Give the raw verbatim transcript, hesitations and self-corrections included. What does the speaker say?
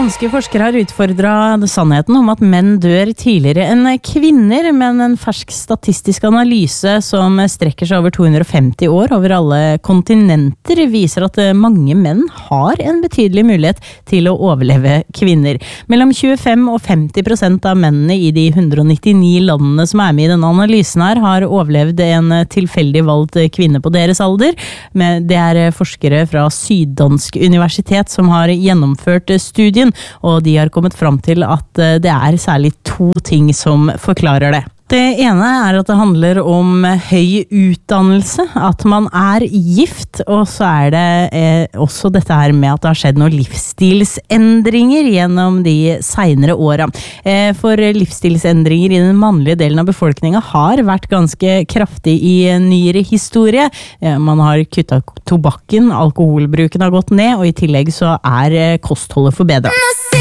Danske forskere har utfordret sannheten om at menn dør tidligere enn kvinner, men en fersk statistisk analyse som strekker seg over to hundre og femti år over alle kontinenter viser at mange menn har en betydelig mulighet til å overleve kvinner. Mellom tjuefem og femti prosent av mennene i de hundre og nittini landene som er med i denne analysen her har overlevd en tilfeldig valgt kvinne på deres alder. Men det er forskere fra Syddansk universitet som har gjennomført studien, og de har kommet fram til at det er særlig to ting som forklarer det. Det ene er at det handler om høy utdannelse, at man er gift, og så er det eh, også dette her med at det har skjedd noen livsstilsendringer gjennom de senere åra. Eh, for livsstilsendringer i den mannlige delen av befolkningen har vært ganske kraftig i nyere historie. Eh, man har kuttet tobakken, alkoholbruken har gått ned, og i tillegg så er eh, kostholdet forbedret.